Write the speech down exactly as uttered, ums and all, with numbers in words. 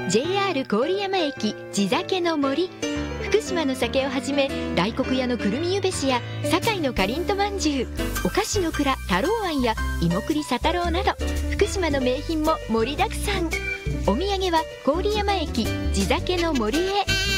ジェイアール 郡山駅地酒の森。福島の酒をはじめ大黒屋のくるみゆべしや堺のかりんとまんじゅう、お菓子の蔵太郎庵や芋栗佐太郎など福島の名品も盛りだくさん。お土産は郡山駅地酒の森へ。